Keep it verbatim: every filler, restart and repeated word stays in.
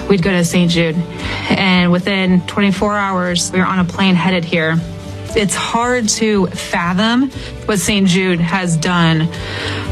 we'd go to Saint Jude. And within twenty-four hours, we were on a plane headed here. It's hard to fathom what Saint Jude has done